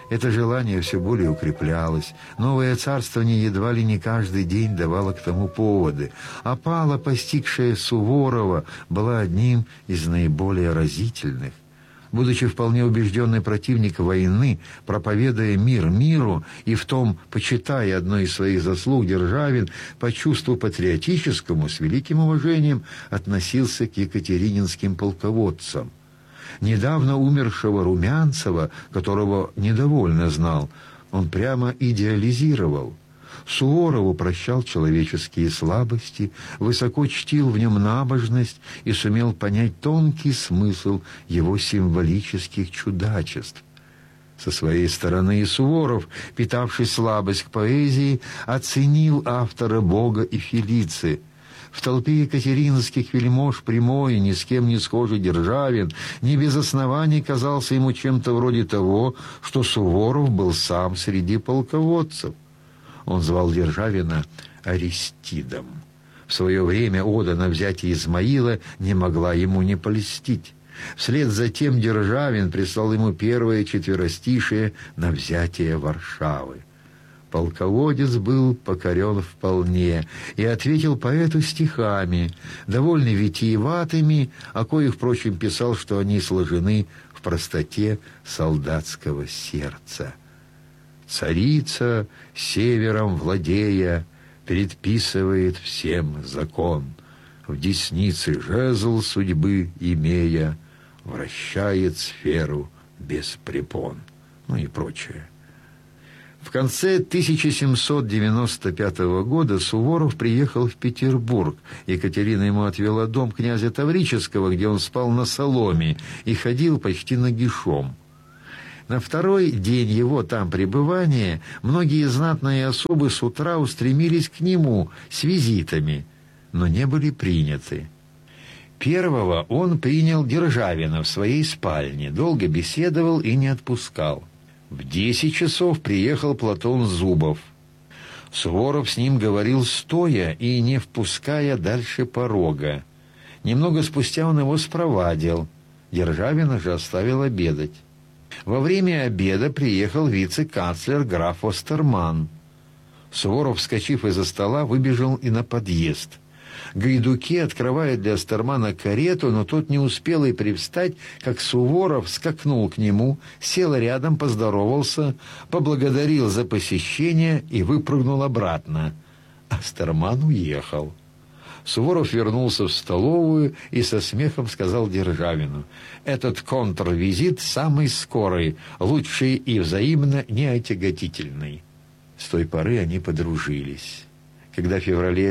Это желание все более укреплялось. Новое царствование едва ли не каждый день давало к тому поводы. Опала, постигшая Суворова, была одним из наиболее разительных. Будучи вполне убежденный противник войны, проповедуя мир миру и в том почитая одной из своих заслуг, Державин по чувству патриотическому с великим уважением относился к екатерининским полководцам. Недавно умершего Румянцева, которого недовольно знал, он прямо идеализировал. Суворову прощал человеческие слабости, высоко чтил в нем набожность и сумел понять тонкий смысл его символических чудачеств. Со своей стороны и Суворов, питавший слабость к поэзии, оценил автора «Бога» и «Фелиции». В толпе екатерининских вельмож прямой, ни с кем не схожий Державин не без оснований казался ему чем-то вроде того, что Суворов был сам среди полководцев. Он звал Державина Аристидом. В свое время ода на взятие Измаила не могла ему не польстить. Вслед за тем Державин прислал ему первое четверостишее на взятие Варшавы. Полководец был покорен вполне и ответил поэту стихами, довольно витиеватыми, о коих, впрочем, писал, что они сложены в простоте солдатского сердца. «Царица, севером владея, предписывает всем закон, в деснице жезл судьбы имея, вращает сферу без препон», ну и прочее. В конце 1795 года Суворов приехал в Петербург. Екатерина ему отвела дом князя Таврического, где он спал на соломе и ходил почти нагишом. На второй день его там пребывания многие знатные особы с утра устремились к нему с визитами, но не были приняты. Первого он принял Державина в своей спальне, долго беседовал и не отпускал. В 10 часов приехал Платон Зубов. Суворов с ним говорил стоя и не впуская дальше порога. Немного спустя он его спровадил. Державина же оставил обедать. Во время обеда приехал вице-канцлер граф Остерман. Суворов, вскочив из-за стола, выбежал и на подъезд. Гайдуки открывают для Остермана карету, но тот не успел и привстать, как Суворов скакнул к нему, сел рядом, поздоровался, поблагодарил за посещение и выпрыгнул обратно. Остерман уехал. Суворов вернулся в столовую и со смехом сказал Державину: «Этот контрвизит самый скорый, лучший и взаимно неотяготительный». С той поры они подружились. Когда в феврале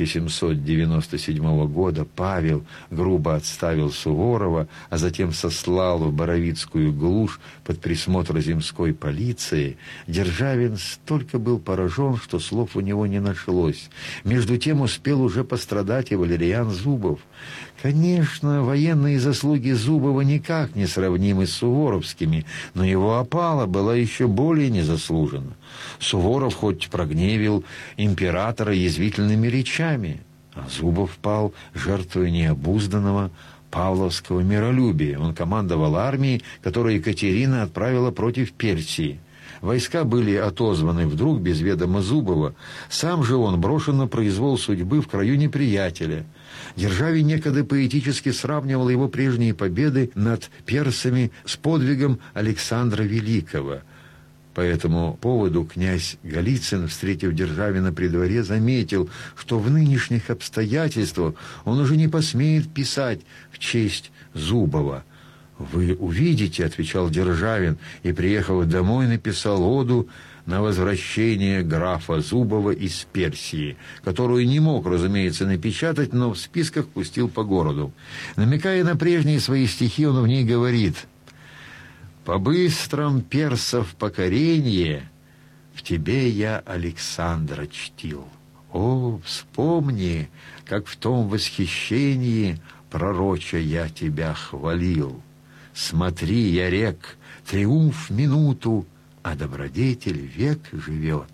1797 года Павел грубо отставил Суворова, а затем сослал в Боровицкую глушь под присмотр земской полиции, Державин столько был поражен, что слов у него не нашлось. Между тем успел уже пострадать и Валериан Зубов. Конечно, военные заслуги Зубова никак не сравнимы с суворовскими, но его опала была еще более незаслужена. Суворов хоть прогневил императора язвительными речами, а Зубов пал жертвой необузданного павловского миролюбия. Он командовал армией, которую Екатерина отправила против Персии. Войска были отозваны вдруг без ведома Зубова. Сам же он брошен на произвол судьбы в краю неприятеля. Державин некогда поэтически сравнивал его прежние победы над персами с подвигом Александра Великого. По этому поводу князь Голицын, встретив Державина при дворе, заметил, что в нынешних обстоятельствах он уже не посмеет писать в честь Зубова. «Вы увидите», — отвечал Державин, и, приехав домой, написал оду на возвращение графа Зубова из Персии, которую не мог, разумеется, напечатать, но в списках пустил по городу. Намекая на прежние свои стихи, он в ней говорит: «По быстром персов покоренье в тебе я Александра чтил. О, вспомни, как в том восхищении пророча я тебя хвалил. Смотри, я рек, триумф минуту, а добродетель век живет.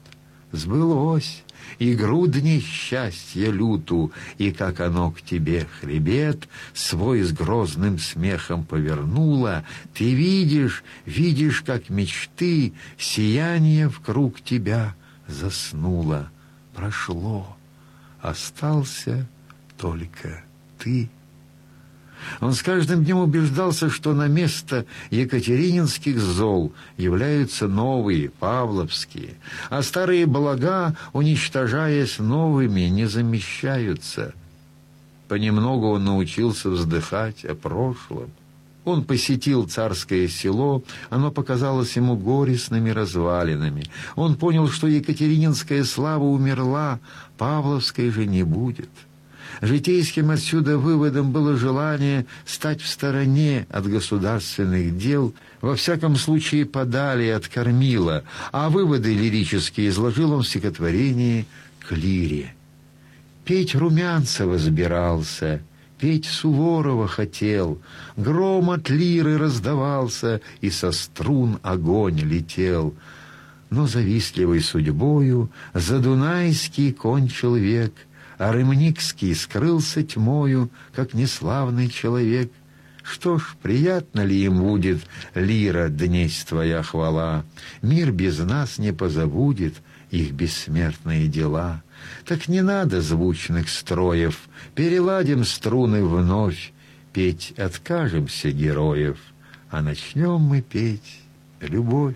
сбылось, и грудней счастья люту, и как оно к тебе хребет свой с грозным смехом повернуло, ты видишь, как мечты сияние вкруг тебя заснуло. Прошло, остался только ты. Он с каждым днем убеждался, что на место екатерининских зол являются новые, павловские, а старые блага, уничтожаясь новыми, не замещаются. Понемногу он научился вздыхать о прошлом. Он посетил Царское Село, оно показалось ему горестными развалинами. Он понял, что екатерининская слава умерла, павловской же не будет. Житейским отсюда выводом было желание стать в стороне от государственных дел, во всяком случае подали от кормила, а выводы лирические изложил он в стихотворении «К лире». Петь Румянцева сбирался, петь Суворова хотел, гром от лиры раздавался, и со струн огонь летел. Но завистливой судьбою Задунайский кончил век, а Рымникский скрылся тьмою, как неславный человек. Что ж, приятно ли им будет, лира, днесь твоя хвала? Мир без нас не позабудет их бессмертные дела. Так не надо звучных строев, переладим струны вновь, петь откажемся героев, а начнем мы петь любовь.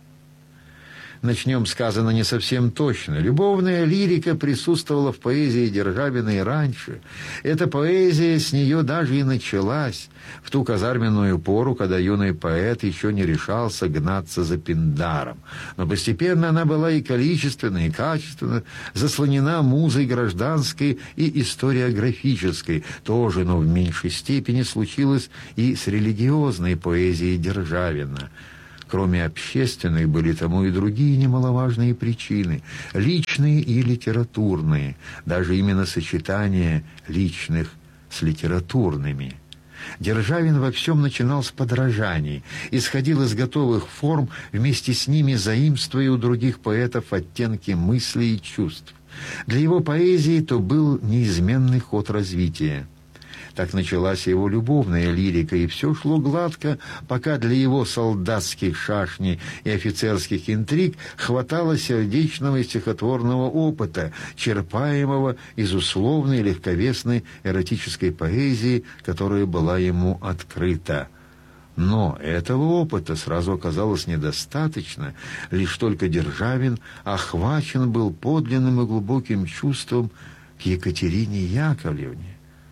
Начнем сказано не совсем точно. Любовная лирика присутствовала в поэзии Державина и раньше. Эта поэзия с нее даже и началась, в ту казарменную пору, когда юный поэт еще не решался гнаться за Пиндаром. Но постепенно она была и количественно, и качественно заслонена музой гражданской и историографической. Тоже, но в меньшей степени случилось и с религиозной поэзией Державина. Кроме общественной, были тому и другие немаловажные причины, личные и литературные, даже именно сочетание личных с литературными. Державин во всем начинал с подражаний, исходил из готовых форм, вместе с ними заимствуя у других поэтов оттенки мыслей и чувств. Для его поэзии то был неизменный ход развития. Так началась его любовная лирика, и все шло гладко, пока для его солдатских шашней и офицерских интриг хватало сердечного и стихотворного опыта, черпаемого из условной легковесной эротической поэзии, которая была ему открыта. Но этого опыта сразу оказалось недостаточно, лишь только Державин охвачен был подлинным и глубоким чувством к Екатерине Яковлевне.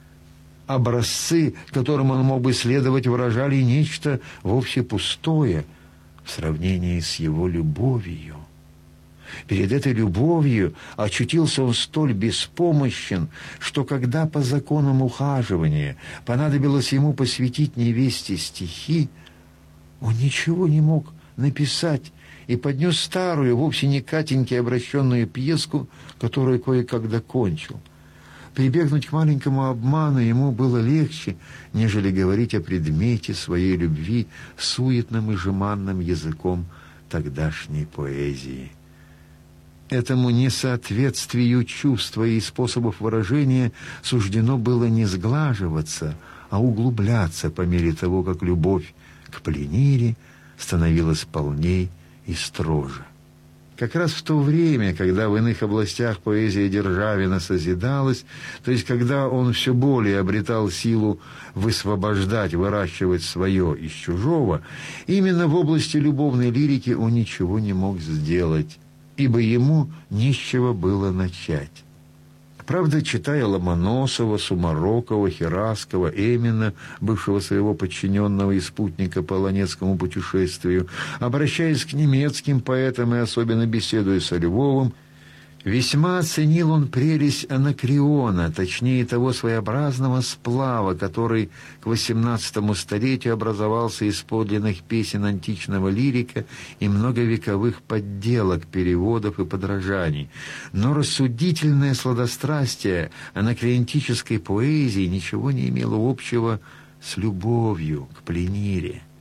Образцы, которым он мог бы следовать, выражали нечто вовсе пустое в сравнении с его любовью. Перед этой любовью очутился он столь беспомощен, что когда по законам ухаживания понадобилось ему посвятить невесте стихи, он ничего не мог написать и поднес старую, вовсе не Катеньке обращенную пьеску, которую кое-когда кончил. Прибегнуть к маленькому обману ему было легче, нежели говорить о предмете своей любви суетным и жеманным языком тогдашней поэзии. Этому несоответствию чувства и способов выражения суждено было не сглаживаться, а углубляться по мере того, как любовь к пленире становилась полней и строже. Как раз в то время, когда в иных областях поэзия Державина созидалась, то есть когда он все более обретал силу высвобождать, выращивать свое из чужого, именно в области любовной лирики он ничего не мог сделать, ибо ему не с чего было начать. Правда, читая Ломоносова, Сумарокова, Хераскова, Эмина, бывшего своего подчиненного и спутника по Ланецкому путешествию, обращаясь к немецким поэтам и особенно беседуя со Львовым, весьма оценил он прелесть Анакреона, точнее того своеобразного сплава, который к XVIII столетию образовался из подлинных песен античного лирика и многовековых подделок, переводов и подражаний. Но рассудительное сладострастие анакреонтической поэзии ничего не имело общего с любовью к пленире.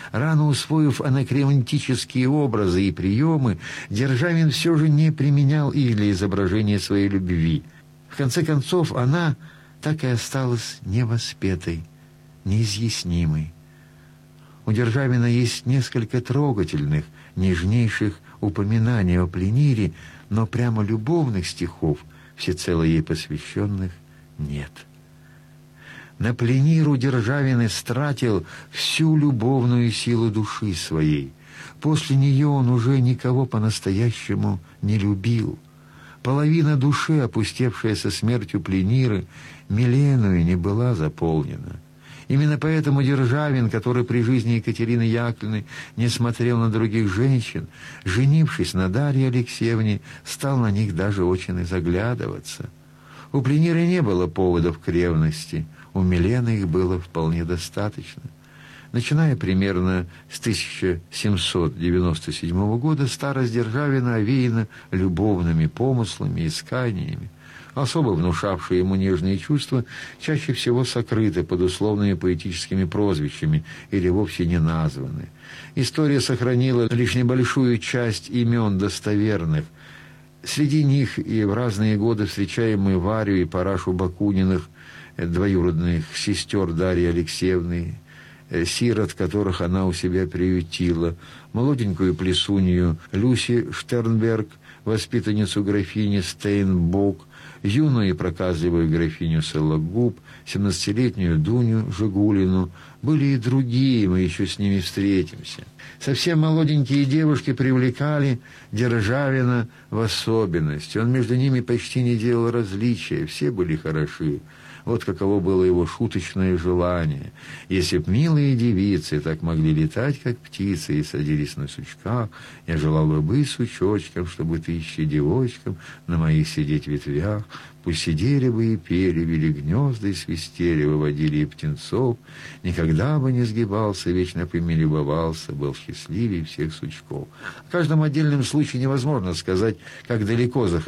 Рано усвоив анакреонтические образы и приемы, Державин все же не применял их для изображения своей любви. В конце концов, она так и осталась невоспетой, неизъяснимой. У Державина есть несколько трогательных, нежнейших упоминаний о Пленире, но прямо любовных стихов, всецело ей посвященных, нет. На Плениру Державин истратил всю любовную силу души своей. После нее он уже никого по-настоящему не любил. Половина души, опустевшая со смертью Плениры, Миленою не была заполнена. Именно поэтому Державин, который при жизни Екатерины Яковлевны не смотрел на других женщин, женившись на Дарье Алексеевне, стал на них даже очень и заглядываться. У Плениры не было поводов к ревности, у Милены их было вполне достаточно. Начиная примерно с 1797 года, старость Державина овеяна любовными помыслами, исканиями. Особо внушавшие ему нежные чувства чаще всего сокрыты под условными поэтическими прозвищами или вовсе не названы. История сохранила лишь небольшую часть имен достоверных. Среди них и в разные годы встречаемые Варю и Парашу Бакуниных, двоюродных сестер Дарьи Алексеевны, сирот, которых она у себя приютила, молоденькую плесунью Люси Штернберг, воспитанницу графини Стейнбок, юную и проказливую графиню Сологуб, 17-летнюю Дуню Жигулину. Были и другие, мы еще с ними встретимся. Совсем молоденькие девушки привлекали Державина в особенности. Он между ними почти не делал различия, все были хороши. Вот каково было его шуточное желание. Если б милые девицы так могли летать, как птицы, и садились на сучках, я желал бы быть сучочком, чтобы ты еще девочкам на моих сидеть ветвях. Пусть сидели бы и пели, вели гнезда и свистели, выводили и птенцов. Никогда бы не сгибался, вечно бы ими любовался, был счастливее всех сучков. В каждом отдельном случае невозможно сказать, как далеко заходил